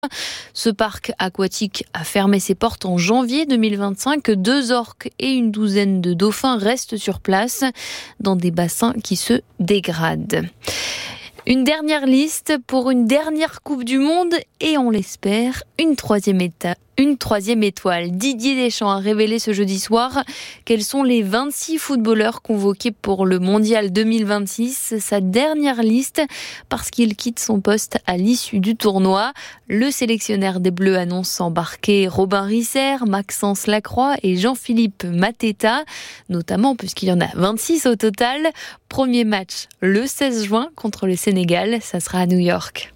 Ce parc aquatique a fermé ses portes en janvier 2025. 2 orques et une douzaine de dauphins restent sur place dans des bassins qui se dégradent. Une dernière liste pour une dernière Coupe du Monde et on l'espère, une troisième étoile. Didier Deschamps a révélé ce jeudi soir quels sont les 26 footballeurs convoqués pour le Mondial 2026. Sa dernière liste parce qu'il quitte son poste à l'issue du tournoi. Le sélectionneur des Bleus annonce embarquer Robin Risser, Maxence Lacroix et Jean-Philippe Mateta, notamment puisqu'il y en a 26 au total. Premier match le 16 juin contre le Sénégal, ça sera à New York.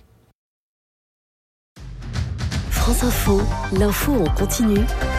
France Info, l'info en continu.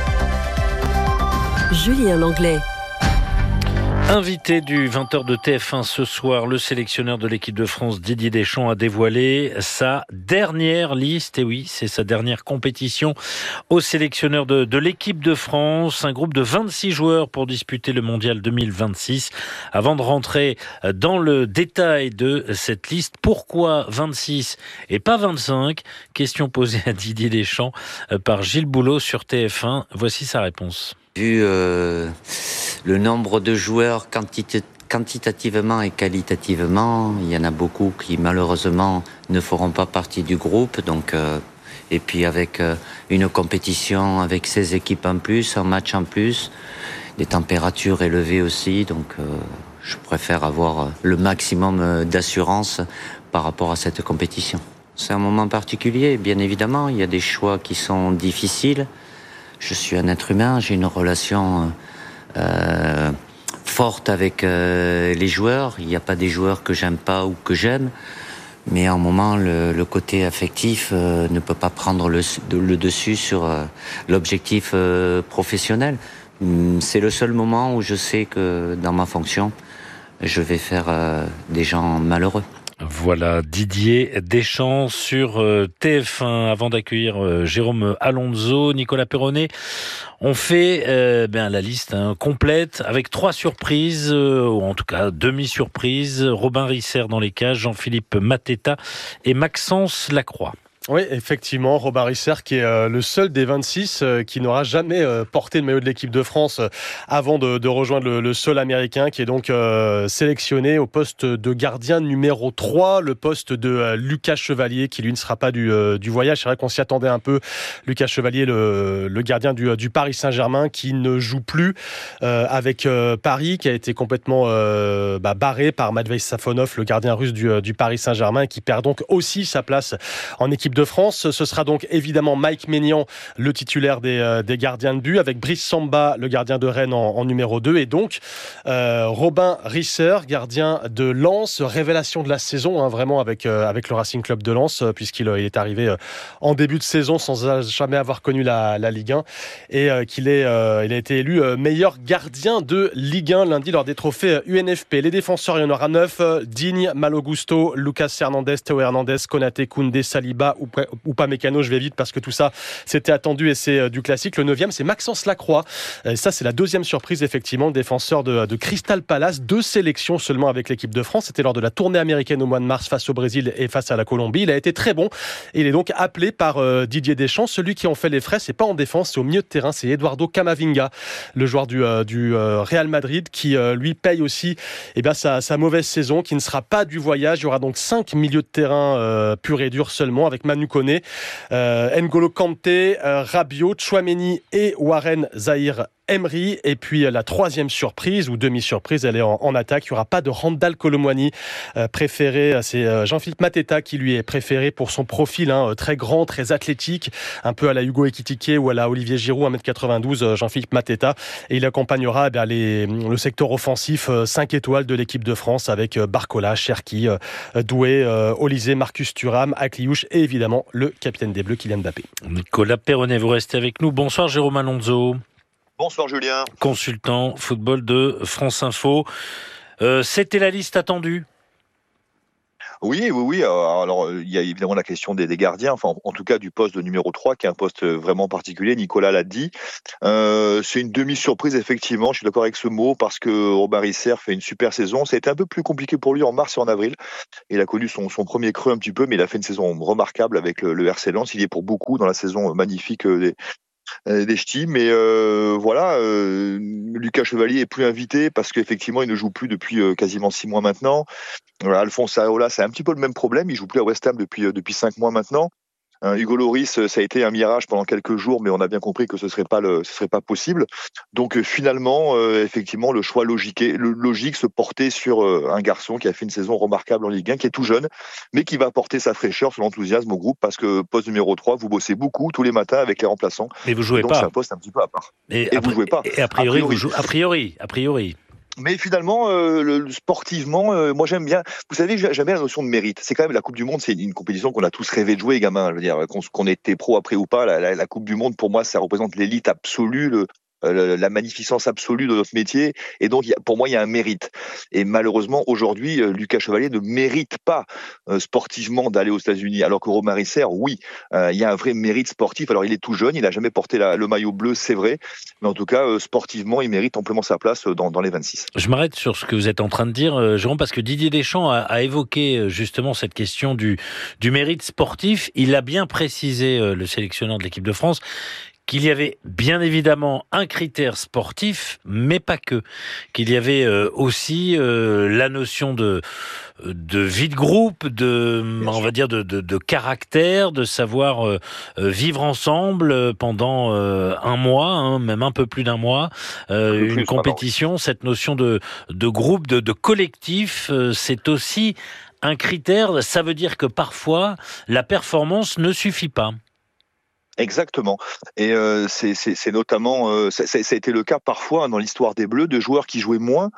Julien Langlais. Invité du 20h de TF1 ce soir, le sélectionneur de l'équipe de France Didier Deschamps a dévoilé sa dernière liste. Et oui, c'est sa dernière compétition au sélectionneur de l'équipe de France. Un groupe de 26 joueurs pour disputer le Mondial 2026. Avant de rentrer dans le détail de cette liste, pourquoi 26 et pas 25 ? Question posée à Didier Deschamps par Gilles Boulot sur TF1. Voici sa réponse. Vu le nombre de joueurs quantitativement et qualitativement, il y en a beaucoup qui malheureusement ne feront pas partie du groupe. Donc, et puis avec une compétition avec 16 équipes en plus, un match en plus, des températures élevées aussi. Donc je préfère avoir le maximum d'assurance par rapport à cette compétition. C'est un moment particulier, bien évidemment. Il y a des choix qui sont difficiles. Je suis un être humain, j'ai une relation forte avec les joueurs. Il n'y a pas des joueurs que j'aime pas ou que j'aime. Mais à un moment, le côté affectif ne peut pas prendre le dessus sur l'objectif professionnel. C'est le seul moment où je sais que dans ma fonction, je vais faire des gens malheureux. Voilà Didier Deschamps sur TF1. Avant d'accueillir Jérôme Alonso, Nicolas Perronnet, on fait la liste complète avec 3 surprises, ou en tout cas demi-surprises. Robin Risser dans les cages, Jean-Philippe Mateta et Maxence Lacroix. Oui, effectivement, Robin Risser qui est le seul des 26 qui n'aura jamais porté le maillot de l'équipe de France avant de rejoindre le sol américain, qui est donc sélectionné au poste de gardien numéro 3, le poste de Lucas Chevalier qui lui ne sera pas du voyage. C'est vrai qu'on s'y attendait un peu. Lucas Chevalier, le gardien du Paris Saint-Germain, qui ne joue plus avec Paris, qui a été complètement barré par Matvei Safonov, le gardien russe du Paris Saint-Germain, et qui perd donc aussi sa place en équipe de France. Ce sera donc évidemment Mike Maignan, le titulaire des gardiens de but, avec Brice Samba, le gardien de Rennes en numéro 2, et donc Robin Risser, gardien de Lens, révélation de la saison, vraiment avec le Racing Club de Lens, puisqu'il est arrivé en début de saison sans jamais avoir connu la Ligue 1, et il a été élu meilleur gardien de Ligue 1 lundi lors des trophées UNFP. Les défenseurs, il y en aura 9, Digne, Malo Gusto, Lucas Hernandez, Théo Hernandez, Konaté, Koundé, Saliba ou pas Mécano. Je vais vite parce que tout ça c'était attendu et c'est du classique. Le 9e, c'est Maxence Lacroix, et ça c'est la deuxième surprise, effectivement, le défenseur de Crystal Palace. 2 sélections seulement avec l'équipe de France, c'était lors de la tournée américaine au mois de mars face au Brésil et face à la Colombie. Il a été très bon et il est donc appelé par Didier Deschamps. Celui qui en fait les frais, c'est pas en défense, c'est au milieu de terrain, c'est Eduardo Camavinga, le joueur du Real Madrid, qui lui paye aussi sa mauvaise saison, qui ne sera pas du voyage. Il y aura donc 5 milieux de terrain pur et dur seulement, avec Manu Koné, N'Golo Kanté, Rabiot, Tchouaméni et Warren Zahir Emery. Et puis la troisième surprise ou demi-surprise, elle est en attaque. Il n'y aura pas de Randal Kolo Muani préféré. C'est Jean-Philippe Mateta qui lui est préféré pour son profil très grand, très athlétique, un peu à la Hugo Ekitike ou à la Olivier Giroud, 1m92, Jean-Philippe Mateta. Et il accompagnera le secteur offensif 5 étoiles de l'équipe de France avec Barcola, Cherki, Doué, Olysée, Marcus Thuram, Akliouche et évidemment le capitaine des Bleus, Kylian Mbappé. Nicolas Perronnet, vous restez avec nous. Bonsoir Jérôme Alonso. Bonsoir Julien. Consultant football de France Info. C'était la liste attendue? Oui. Alors, il y a évidemment la question des gardiens, enfin, en tout cas du poste de numéro 3, qui est un poste vraiment particulier. Nicolas l'a dit. C'est une demi-surprise, effectivement. Je suis d'accord avec ce mot, parce que Robin Risser fait une super saison. Ça a été un peu plus compliqué pour lui en mars et en avril. Il a connu son premier creux un petit peu, mais il a fait une saison remarquable avec le RC Lens. Il y est pour beaucoup dans la saison magnifique des Ch'tis, mais voilà, Lucas Chevalier est plus invité parce qu'effectivement il ne joue plus depuis quasiment 6 mois maintenant. Alphonse Areola, c'est un petit peu le même problème, il joue plus à West Ham depuis 5 mois maintenant. Hugo Lloris, ça a été un mirage pendant quelques jours, mais on a bien compris que ce serait pas possible. Donc finalement, effectivement, le choix logique se portait sur un garçon qui a fait une saison remarquable en Ligue 1, qui est tout jeune, mais qui va apporter sa fraîcheur, son enthousiasme au groupe, parce que poste numéro 3, vous bossez beaucoup tous les matins avec les remplaçants. Mais vous jouez donc pas. C'est un poste un petit peu à part. Et vous jouez pas. Et a priori, vous jouez. A priori. Mais finalement, sportivement, moi j'aime bien. Vous savez, j'aime bien la notion de mérite. C'est quand même la Coupe du Monde, c'est une compétition qu'on a tous rêvé de jouer, gamins. Je veux dire, qu'on était pro après ou pas, la Coupe du Monde, pour moi, ça représente l'élite absolue, la magnificence absolue de notre métier, et donc pour moi il y a un mérite. Et malheureusement aujourd'hui Lucas Chevalier ne mérite pas sportivement d'aller aux États-Unis, alors que Romain Risser, oui, il y a un vrai mérite sportif. Alors il est tout jeune, il a jamais porté le maillot bleu, c'est vrai, mais en tout cas sportivement il mérite amplement sa place dans les 26. Je m'arrête sur ce que vous êtes en train de dire, Jérôme, parce que Didier Deschamps a évoqué justement cette question du mérite sportif. Il a bien précisé, le sélectionneur de l'équipe de France, qu'il y avait bien évidemment un critère sportif, mais pas que. Qu'il y avait aussi la notion de vie de groupe, on va dire de caractère, de savoir vivre ensemble pendant un mois, même un peu plus d'un mois, une compétition. Cette notion de groupe, de collectif, c'est aussi un critère. Ça veut dire que parfois la performance ne suffit pas. Exactement. Et c'est notamment, ça a été le cas parfois dans l'histoire des Bleus, de joueurs qui jouaient moins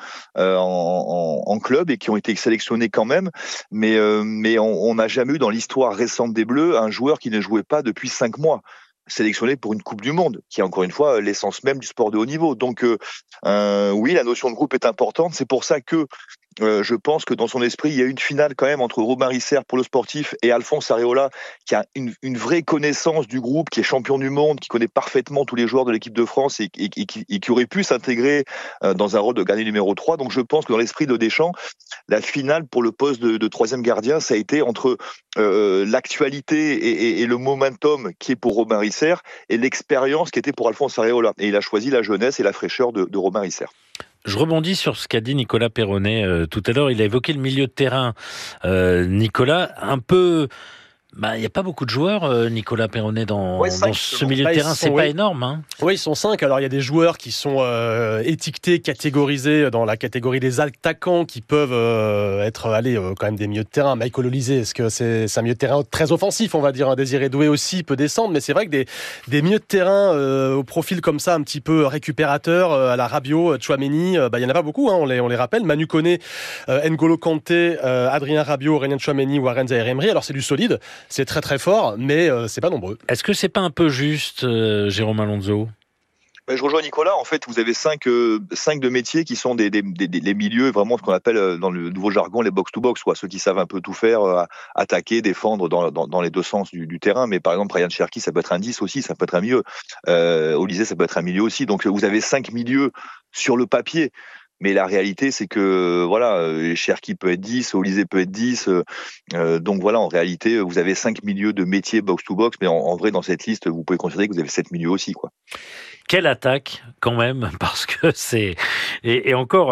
en club et qui ont été sélectionnés quand même. Mais on n'a jamais eu dans l'histoire récente des Bleus un joueur qui ne jouait pas depuis 5 mois, sélectionné pour une Coupe du Monde, qui est encore une fois l'essence même du sport de haut niveau. Donc oui, la notion de groupe est importante. C'est pour ça que je pense que dans son esprit, il y a une finale quand même entre Robin Risser pour le sportif et Alphonse Areola, qui a une vraie connaissance du groupe, qui est champion du monde, qui connaît parfaitement tous les joueurs de l'équipe de France et qui aurait pu s'intégrer dans un rôle de gardien numéro 3. Donc je pense que dans l'esprit de Deschamps, la finale pour le poste de troisième gardien, ça a été entre l'actualité et le momentum qui est pour Robin Risser et l'expérience qui était pour Alphonse Areola. Et il a choisi la jeunesse et la fraîcheur de Robin Risser. Je rebondis sur ce qu'a dit Nicolas Perronnet tout à l'heure. Il a évoqué le milieu de terrain. Nicolas, un peu... il n'y a pas beaucoup de joueurs, Nicolas Perronnet, dans ce milieu de terrain. C'est pas énorme. Hein. Oui, ils sont 5. Alors, il y a des joueurs qui sont étiquetés, catégorisés dans la catégorie des attaquants qui peuvent être quand même des milieux de terrain. Michael Olise, est-ce que c'est un milieu de terrain très offensif, on va dire. Désiré Doué aussi peut descendre, mais c'est vrai que des milieux de terrain au profil comme ça, un petit peu récupérateur, à la Rabiot, Tchouaméni, il y en a pas beaucoup, on les rappelle. Manu Koné, N'Golo Kanté, Adrien Rabiot, Aurélien Tchouaméni, Warren Zaïre-Emery. Alors, c'est du solide. C'est très très fort, mais c'est pas nombreux. Est-ce que c'est pas un peu juste, Jérôme Alonso ? Je rejoins Nicolas. En fait, vous avez 5 de métiers qui sont des milieux, vraiment ce qu'on appelle dans le nouveau jargon les box-to-box, quoi. Ceux qui savent un peu tout faire, attaquer, défendre dans les deux sens du terrain. Mais par exemple, Ryan Cherki, ça peut être un 10 aussi, ça peut être un milieu. Olise, ça peut être un milieu aussi. Donc vous avez 5 milieux sur le papier. Mais la réalité, c'est que Cherki peut être 10, Olise peut être 10. Donc voilà, en réalité, vous avez 5 milieux de métiers box-to-box. Mais en vrai, dans cette liste, vous pouvez considérer que vous avez 7 milieux aussi, quoi. Quelle attaque quand même, parce que c'est et encore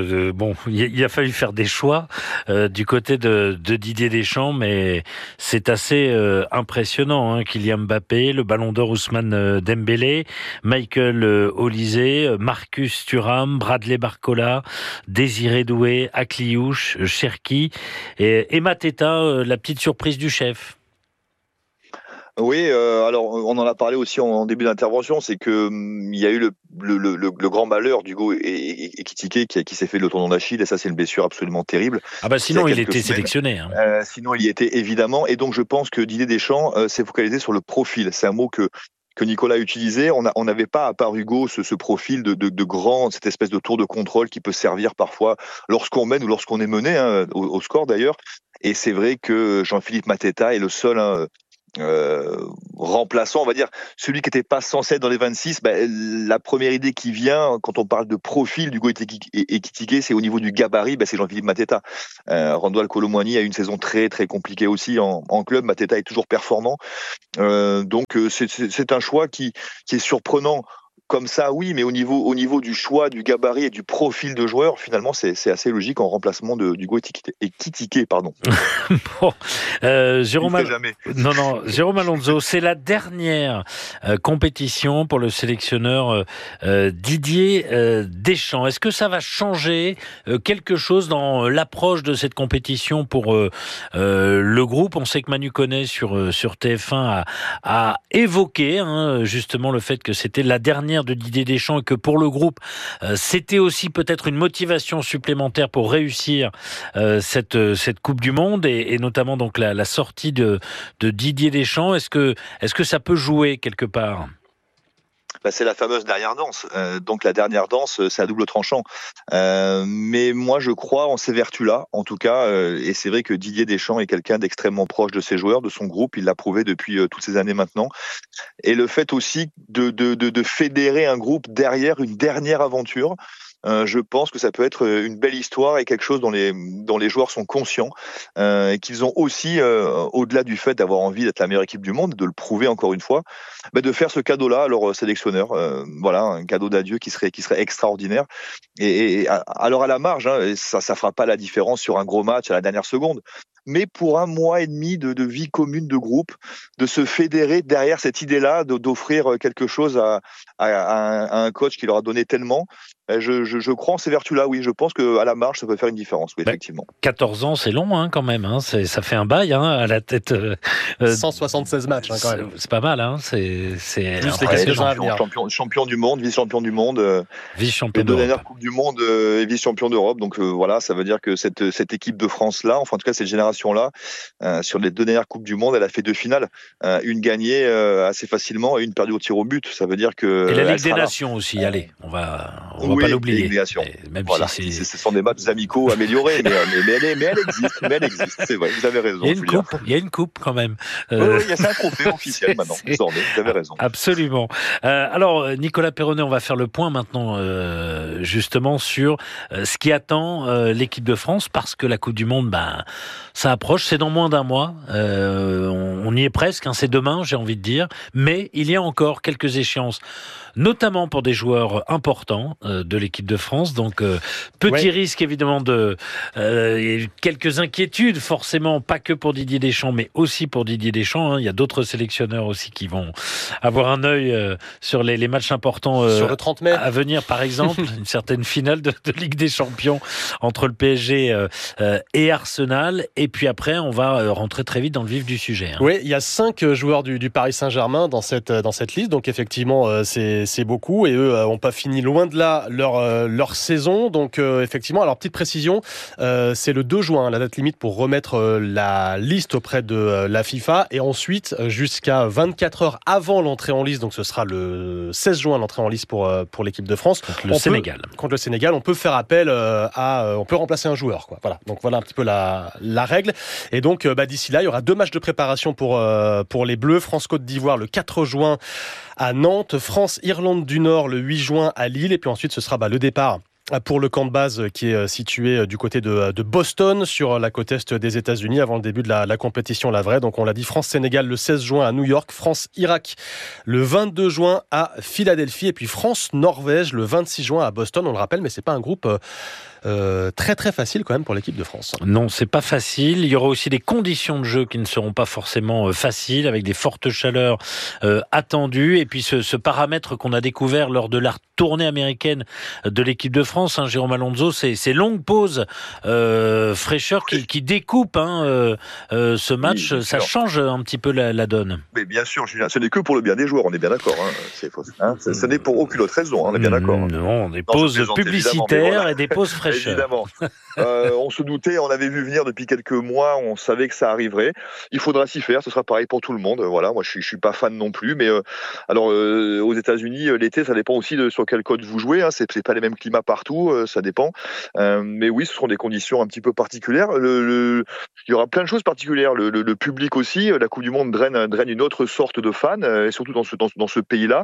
il a fallu faire des choix du côté de Didier Deschamps, mais c'est assez impressionnant. Kylian Mbappé, le Ballon d'Or Ousmane Dembélé, Michael Olise, Marcus Thuram, Bradley Barcola, Désiré Doué, Akliouche, Cherki et Mateta, la petite surprise du chef. Oui, alors on en a parlé aussi en début d'intervention, c'est que il y a eu le grand malheur d'Hugo Ekitike qui s'est fait le tendon d'Achille, et ça c'est une blessure absolument terrible. Sinon il était sélectionné. Sinon il y était évidemment, et donc je pense que Didier Deschamps s'est focalisé sur le profil. C'est un mot que Nicolas a utilisé. On n'avait pas, à part Hugo, ce profil de grand, cette espèce de tour de contrôle qui peut servir parfois lorsqu'on mène ou lorsqu'on est mené, au score d'ailleurs. Et c'est vrai que Jean-Philippe Mateta est le seul remplaçant, on va dire, celui qui n'était pas censé être dans les 26. La première idée qui vient quand on parle de profil d'Hugo Ekitike, c'est au niveau du gabarit, c'est Jean-Philippe Mateta. Randall Kolo Muani a eu une saison très très compliquée aussi en club. Mateta est toujours performant, donc c'est un choix qui est surprenant. Comme ça, oui, mais au niveau du choix, du gabarit et du profil de joueur, finalement, c'est assez logique en remplacement d'Hugo Ekitike, pardon. Bon, Jérôme Alonso, c'est la dernière compétition pour le sélectionneur Didier Deschamps. Est-ce que ça va changer quelque chose dans l'approche de cette compétition pour le groupe? On sait que Manu Koné sur TF1 a évoqué justement le fait que c'était la dernière de Didier Deschamps et que pour le groupe, c'était aussi peut-être une motivation supplémentaire pour réussir cette Coupe du Monde et notamment donc la sortie de Didier Deschamps. Est-ce que ça peut jouer quelque part? C'est la fameuse dernière danse. Donc la dernière danse, c'est à double tranchant. Mais moi, je crois en ces vertus-là, en tout cas. Et c'est vrai que Didier Deschamps est quelqu'un d'extrêmement proche de ses joueurs, de son groupe. Il l'a prouvé depuis toutes ces années maintenant. Et le fait aussi de fédérer un groupe derrière une dernière aventure. Je pense que ça peut être une belle histoire et quelque chose dont les joueurs sont conscients et qu'ils ont aussi, au-delà du fait d'avoir envie d'être la meilleure équipe du monde, de le prouver encore une fois, de faire ce cadeau-là à leur sélectionneur. Voilà, un cadeau d'adieu qui serait extraordinaire. Et alors à la marge, ça fera pas la différence sur un gros match à la dernière seconde. Mais pour un mois et demi de vie commune de groupe, de se fédérer derrière cette idée-là, d'offrir quelque chose à un coach qui leur a donné tellement, je crois en ces vertus-là, oui. Je pense qu'à la marge, ça peut faire une différence, oui, effectivement. 14 ans, c'est long quand même. Ça fait un bail à la tête. 176 matchs quand même. C'est pas mal. C'est juste les quelques ans à venir. Champion du monde, vice-champion du monde. Vice-champion les deux dernières Coupes du Monde et vice-champion d'Europe. Donc voilà, ça veut dire que cette équipe de France-là, enfin en tout cas cette génération-là, sur les deux dernières Coupes du Monde, elle a fait 2 finales. Une gagnée assez facilement et une perdue au tir au but. Ça veut dire que... Et la Ligue des Nations aussi, allez, on va pas l'oublier. Même voilà, si ce sont des matchs amicaux améliorés, mais elle existe, c'est vrai, vous avez raison. Il y a une coupe quand même. Oui, c'est un trophée officiel maintenant, désormais, vous avez raison. Absolument. Alors, Nicolas Perronnet, on va faire le point maintenant justement sur ce qui attend l'équipe de France, parce que la Coupe du Monde, ça approche, c'est dans moins d'un mois. On y est presque, c'est demain, j'ai envie de dire, mais il y a encore quelques échéances, notamment pour des joueurs importants de l'équipe de France. Donc, petit risque évidemment quelques inquiétudes, forcément, pas que pour Didier Deschamps, mais aussi pour Didier Deschamps. Il y a d'autres sélectionneurs aussi qui vont avoir un œil sur les matchs importants sur le 30 mai à venir, par exemple, une certaine finale de Ligue des Champions entre le PSG et Arsenal. Et puis après, on va rentrer très vite dans le vif du sujet. Oui, il y a 5 joueurs du Paris Saint-Germain dans cette liste, donc effectivement, c'est beaucoup, et eux n'ont pas fini loin de là leur saison. Donc effectivement, alors petite précision, c'est le 2 juin la date limite pour remettre la liste auprès de la FIFA, et ensuite jusqu'à 24 heures avant l'entrée en liste, donc ce sera le 16 juin l'entrée en liste pour l'équipe de France contre le Sénégal, on peut faire appel on peut remplacer un joueur, quoi. Voilà, donc voilà un petit peu la règle. Et donc d'ici là, il y aura 2 matchs de préparation pour les Bleus. France-Côte d'Ivoire le 4 juin à Nantes, France-Irlande du Nord le 8 juin à Lille, et puis ensuite ce sera le départ pour le camp de base qui est situé du côté de Boston, sur la côte est des États-Unis, avant le début de la compétition, la vraie. Donc on l'a dit, France-Sénégal le 16 juin à New York, France-Irak le 22 juin à Philadelphie, et puis France-Norvège le 26 juin à Boston. On le rappelle, mais c'est pas un groupe très très facile quand même pour l'équipe de France. Non, c'est pas facile. Il y aura aussi des conditions de jeu qui ne seront pas forcément faciles, avec des fortes chaleurs attendues, et puis ce paramètre qu'on a découvert lors de la tournée américaine de l'équipe de France, Jérôme Alonso, ces longues pauses fraîcheur qui découpent ce match, oui, ça change un petit peu la donne. Mais bien sûr, Julien, ce n'est que pour le bien des joueurs, on est bien d'accord. Ce n'est pour aucune autre raison, on est bien d'accord. Non, des pauses publicitaires et des pauses fraîcheurs. fraîcheur. Évidemment. On se doutait, on avait vu venir depuis quelques mois, on savait que ça arriverait. Il faudra s'y faire, ce sera pareil pour tout le monde. Voilà, moi je suis pas fan non plus, mais aux États-Unis, l'été, ça dépend aussi de sur quel côte vous jouez. Hein. C'est pas les mêmes climats partout, ça dépend. Mais oui, ce seront des conditions un petit peu particulières. Il y aura plein de choses particulières. Le public aussi, la Coupe du Monde draine une autre sorte de fans, et surtout dans ce pays-là,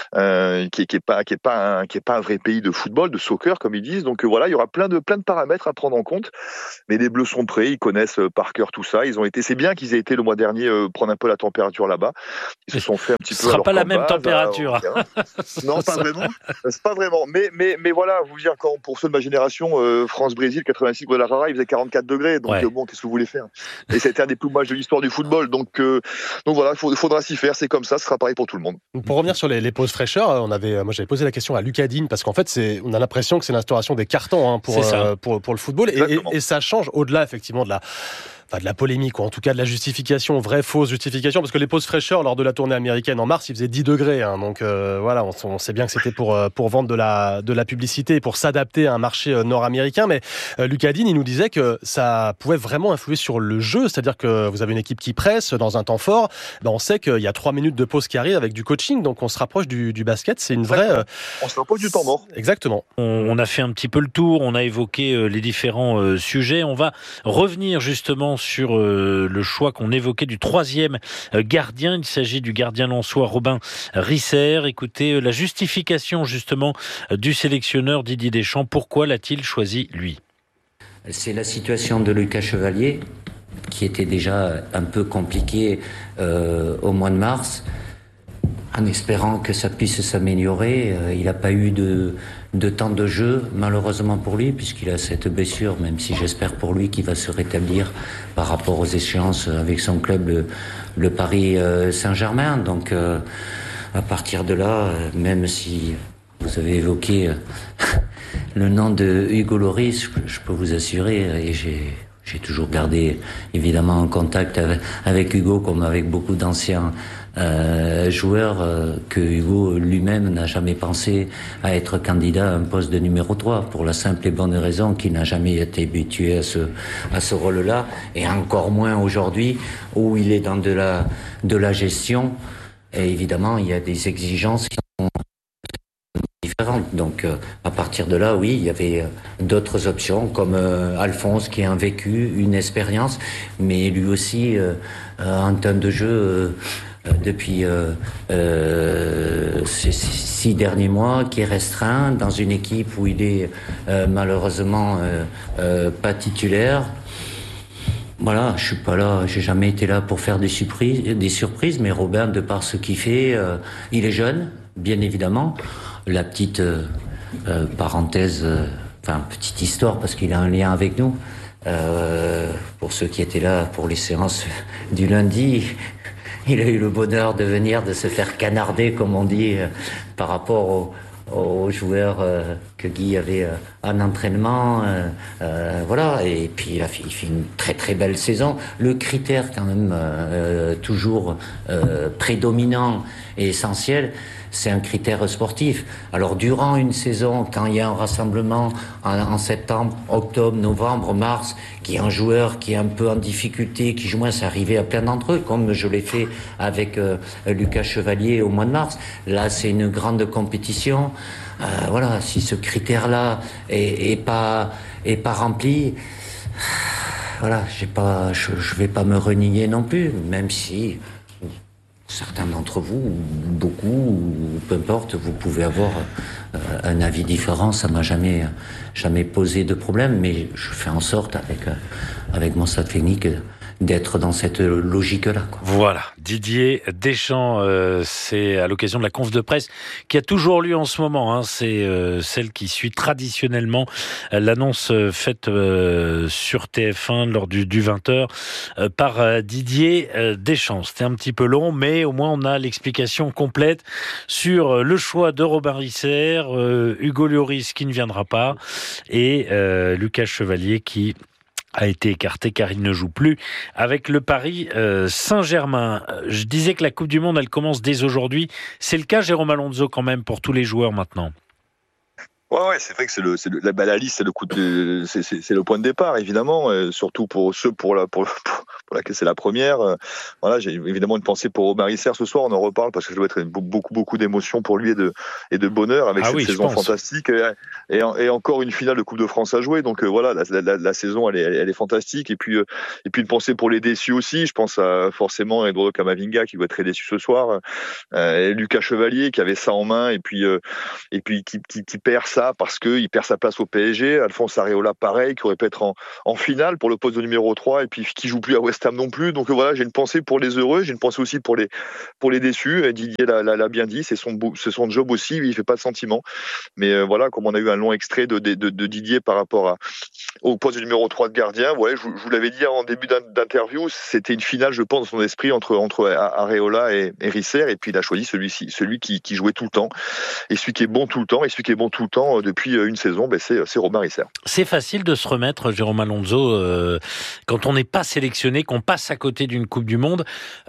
qui est pas un vrai pays de football, de soccer comme ils disent. Donc voilà, il y aura plein de paramètres à prendre en compte. Mais les Bleus sont prêts, ils connaissent par cœur tout ça. C'est bien qu'ils aient été le mois dernier prendre un peu la température là-bas. Ils se sont fait un petit peu. Ce sera pas la même température. Non, pas vraiment. C'est pas vraiment. Mais voilà, vous dire quand pour ceux de ma génération, France-Brésil 86 Guadalajara, il faisait 44 degrés. Donc bon, qu'est-ce que vous voulez faire? Et c'était un des plus beaux matchs de l'histoire du football. Donc voilà, il faudra s'y faire. C'est comme ça, ce sera pareil pour tout le monde. Pour revenir sur les pauses fraîcheurs, moi j'avais posé la question à Lucas Digne parce qu'en fait on a l'impression que c'est l'instauration des cartons pour le football et ça change au-delà effectivement de la polémique, ou en tout cas de la justification, vraie, fausse justification, parce que les pauses fraîcheurs lors de la tournée américaine en mars, il faisait 10 degrés. Donc voilà, on sait bien que c'était pour vendre de la publicité et pour s'adapter à un marché nord-américain. Mais Lucas Digne, il nous disait que ça pouvait vraiment influer sur le jeu, c'est-à-dire que vous avez une équipe qui presse dans un temps fort. On sait qu'il y a 3 minutes de pause qui arrivent avec du coaching, donc on se rapproche du basket. C'est une vraie... On se rapproche du temps mort. Exactement. On a fait un petit peu le tour, on a évoqué les différents sujets. On va revenir justement sur le choix qu'on évoquait du 3e gardien. Il s'agit du gardien lensois Robin Risser. Écoutez la justification justement du sélectionneur Didier Deschamps. Pourquoi l'a-t-il choisi lui? C'est la situation de Lucas Chevalier qui était déjà un peu compliquée au mois de mars. En espérant que ça puisse s'améliorer, il n'a pas eu de temps de jeu, malheureusement pour lui, puisqu'il a cette blessure, même si j'espère pour lui qu'il va se rétablir par rapport aux échéances avec son club, le Paris Saint-Germain. Donc, à partir de là, même si vous avez évoqué le nom de Hugo Lloris, je peux vous assurer, et j'ai toujours gardé évidemment un contact avec Hugo, comme avec beaucoup d'anciens joueur que Hugo lui-même n'a jamais pensé à être candidat à un poste de numéro 3 pour la simple et bonne raison qu'il n'a jamais été habitué à ce rôle-là, et encore moins aujourd'hui où il est dans de la gestion, et évidemment il y a des exigences qui sont différentes. Donc à partir de là, oui, il y avait d'autres options comme Alphonse qui a un vécu, une expérience, mais lui aussi en termes de jeu depuis ces 6 derniers mois, qui est restreint dans une équipe où il est malheureusement pas titulaire. Voilà, je suis pas là, j'ai jamais été là pour faire des surprises, mais Robin, de par ce qu'il fait, il est jeune, bien évidemment. La petite parenthèse, petite histoire, parce qu'il a un lien avec nous. Pour ceux qui étaient là pour les séances du lundi, il a eu le bonheur de se faire canarder, comme on dit, par rapport aux joueurs que Guy avait en entraînement. Voilà, et puis il fait une très très belle saison. Le critère quand même toujours prédominant et essentiel, c'est un critère sportif. Alors durant une saison, quand il y a un rassemblement en septembre, octobre, novembre, mars, qui est un joueur qui est un peu en difficulté, qui joue moins, c'est arrivé à plein d'entre eux, comme je l'ai fait avec Lucas Chevalier au mois de mars. Là, c'est une grande compétition. Voilà, si ce critère-là est pas rempli, voilà, je vais pas me renier non plus, même si certains d'entre vous, ou beaucoup, ou peu importe, vous pouvez avoir un avis différent. Ça m'a jamais posé de problème, mais je fais en sorte avec mon staff technique d'être dans cette logique-là. Voilà, Didier Deschamps, c'est à l'occasion de la conf de presse qui a toujours lieu en ce moment. C'est celle qui suit traditionnellement l'annonce faite sur TF1 lors du 20h par Didier Deschamps. C'était un petit peu long, mais au moins on a l'explication complète sur le choix de Robin Risser, Hugo Lloris qui ne viendra pas, et Lucas Chevalier qui a été écarté car il ne joue plus avec le Paris Saint-Germain. Je disais que la Coupe du Monde, elle commence dès aujourd'hui. C'est le cas, Jérôme Alonso, quand même, pour tous les joueurs maintenant. Ouais, c'est vrai que la liste, c'est le coup c'est le point de départ, évidemment, surtout pour laquelle c'est la première. Voilà, j'ai évidemment une pensée pour Omar Isser ce soir, on en reparle parce que ça doit être beaucoup d'émotions pour lui et de bonheur avec cette saison fantastique et encore une finale de Coupe de France à jouer. Donc voilà, la saison elle est fantastique et puis une pensée pour les déçus aussi. Je pense à forcément Eduardo Camavinga qui doit être très déçu ce soir, et Lucas Chevalier qui avait ça en main et puis qui perd ça parce qu'il perd sa place au PSG. Alphonse Areola, pareil, qui aurait pu être en finale pour le poste de numéro 3 et puis qui joue plus à West Ham non plus. Donc voilà, j'ai une pensée pour les heureux, j'ai une pensée aussi pour les déçus. Et Didier l'a bien dit, c'est son job aussi, il fait pas de sentiment. Mais voilà, comme on a eu un long extrait de Didier par rapport au poste de numéro 3 de gardien, ouais, je vous l'avais dit en début d'interview, c'était une finale, je pense, dans son esprit entre Areola et Risser, et puis il a choisi celui qui jouait tout le temps, et celui qui est bon tout le temps, depuis une saison, c'est Romain Risser. C'est facile de se remettre, Jérôme Alonso, quand on n'est pas sélectionné, qu'on passe à côté d'une Coupe du Monde,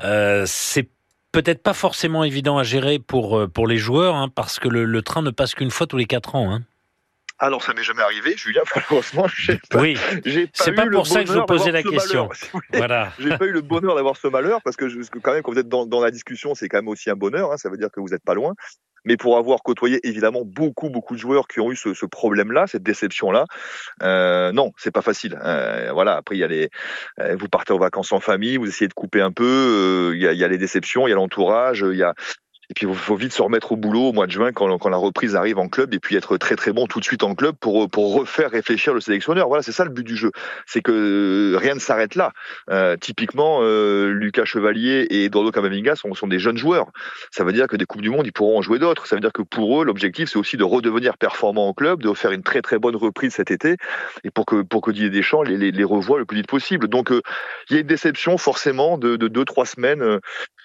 c'est peut-être pas forcément évident à gérer pour les joueurs, parce que le train ne passe qu'une fois tous les 4 ans. Alors, ça m'est jamais arrivé, Julien, malheureusement. Oui, c'est pas pour ça que je vous posais la question. Voilà. J'ai pas eu le bonheur d'avoir ce malheur, parce que quand même, quand vous êtes dans la discussion, c'est quand même aussi un bonheur, ça veut dire que vous n'êtes pas loin. Mais pour avoir côtoyé évidemment beaucoup de joueurs qui ont eu ce problème-là, cette déception-là, non, c'est pas facile. Voilà. Après, il y a vous partez en vacances en famille, vous essayez de couper un peu. Il y a les déceptions, il y a l'entourage, et puis, il faut vite se remettre au boulot au mois de juin quand la reprise arrive en club et puis être très très bon tout de suite en club pour refaire réfléchir le sélectionneur. Voilà, c'est ça le but du jeu. C'est que rien ne s'arrête là. Typiquement, Lucas Chevalier et Eduardo Camavinga sont des jeunes joueurs. Ça veut dire que des Coupes du Monde, ils pourront en jouer d'autres. Ça veut dire que pour eux, l'objectif, c'est aussi de redevenir performant en club, de faire une très très bonne reprise cet été et pour que Didier Deschamps les revoie le plus vite possible. Donc, il y a une déception forcément de 2-3 semaines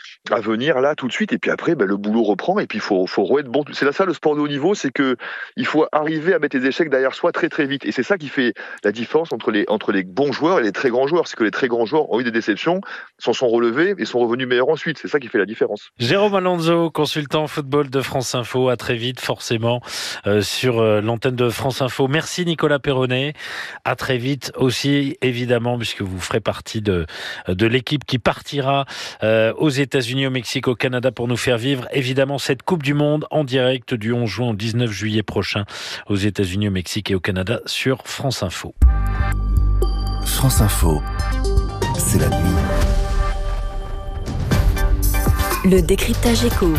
à venir là tout de suite, et puis après le boulot reprend, et puis il faut être bon. C'est là ça le sport de haut niveau, c'est que il faut arriver à mettre les échecs derrière soi très très vite, et c'est ça qui fait la différence entre les bons joueurs et les très grands joueurs. C'est que les très grands joueurs ont eu des déceptions, s'en sont relevés et sont revenus meilleurs ensuite. C'est ça qui fait la différence. Jérôme Alonso, consultant football de France Info, à très vite forcément sur l'antenne de France Info. Merci Nicolas Perronnet, à très vite aussi évidemment, puisque vous ferez partie de l'équipe qui partira aux États-Unis, au Mexique, au Canada pour nous faire vivre évidemment cette Coupe du Monde en direct du 11 juin au 19 juillet prochain aux États-Unis, au Mexique et au Canada sur France Info. France Info, c'est la nuit. Le décryptage éco.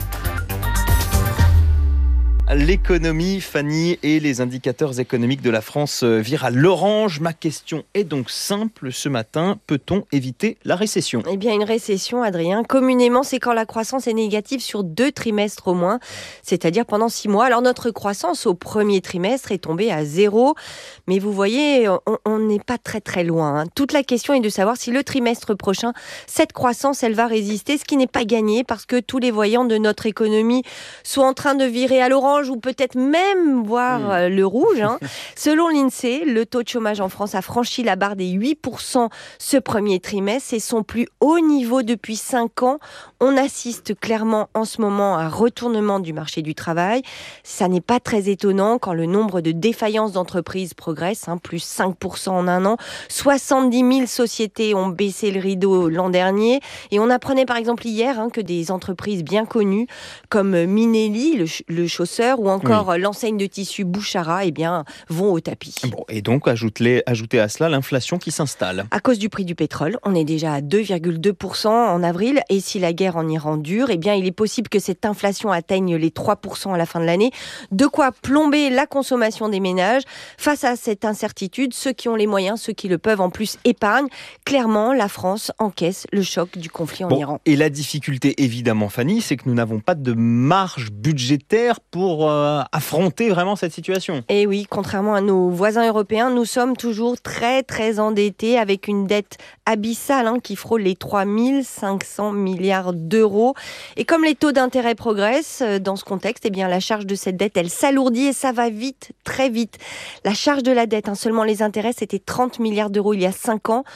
L'économie, Fanny, et les indicateurs économiques de la France virent à l'orange. Ma question est donc simple ce matin. Peut-on éviter la récession ? Eh bien, une récession, Adrien, communément, c'est quand la croissance est négative sur 2 trimestres au moins, c'est-à-dire pendant 6 mois. Alors, notre croissance au premier trimestre est tombée à 0. Mais vous voyez, on n'est pas très très loin. Toute la question est de savoir si le trimestre prochain, cette croissance, elle va résister, ce qui n'est pas gagné parce que tous les voyants de notre économie sont en train de virer à l'orange, ou peut-être même voir le rouge. Selon l'INSEE, le taux de chômage en France a franchi la barre des 8% ce premier trimestre. C'est son plus haut niveau depuis 5 ans. On assiste clairement en ce moment à un retournement du marché du travail. Ça n'est pas très étonnant quand le nombre de défaillances d'entreprises progresse, plus 5% en un an. 70 000 sociétés ont baissé le rideau l'an dernier. Et on apprenait par exemple hier que des entreprises bien connues comme Minelli, le chausseur, ou encore l'enseigne de tissu Bouchara, vont au tapis. Bon, et donc, ajoutez à cela l'inflation qui s'installe. À cause du prix du pétrole, on est déjà à 2,2% en avril, et si la guerre en Iran dure, il est possible que cette inflation atteigne les 3% à la fin de l'année. De quoi plomber la consommation des ménages. Face à cette incertitude, ceux qui ont les moyens, ceux qui le peuvent en plus épargnent. Clairement, la France encaisse le choc du conflit en Iran. Et la difficulté, évidemment, Fanny, c'est que nous n'avons pas de marge budgétaire pour affronter vraiment cette situation. Et oui, contrairement à nos voisins européens, nous sommes toujours très très endettés avec une dette abyssale qui frôle les 3 500 milliards d'euros. Et comme les taux d'intérêt progressent dans ce contexte, la charge de cette dette, elle s'alourdit et ça va vite, très vite. La charge de la dette, seulement les intérêts, c'était 30 milliards d'euros il y a 5 ans,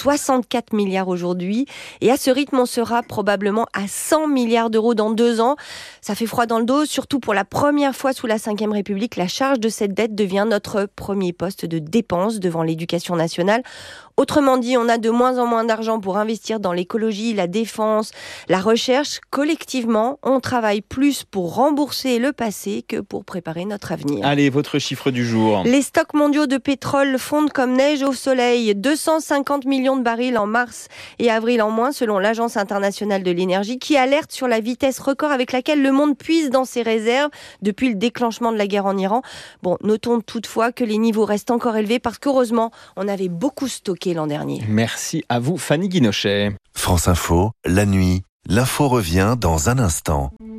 64 milliards aujourd'hui. Et à ce rythme, on sera probablement à 100 milliards d'euros dans 2 ans. Ça fait froid dans le dos, surtout pour la première première fois sous la Ve République, la charge de cette dette devient notre premier poste de dépense devant l'éducation nationale. Autrement dit, on a de moins en moins d'argent pour investir dans l'écologie, la défense, la recherche. Collectivement, on travaille plus pour rembourser le passé que pour préparer notre avenir. Allez, votre chiffre du jour. Les stocks mondiaux de pétrole fondent comme neige au soleil. 250 millions de barils en mars et avril en moins, selon l'Agence internationale de l'énergie, qui alerte sur la vitesse record avec laquelle le monde puise dans ses réserves depuis le déclenchement de la guerre en Iran. Bon, notons toutefois que les niveaux restent encore élevés parce qu'heureusement, on avait beaucoup stocké l'an dernier. Merci à vous, Fanny Guinochet. France Info, la nuit, l'info revient dans un instant.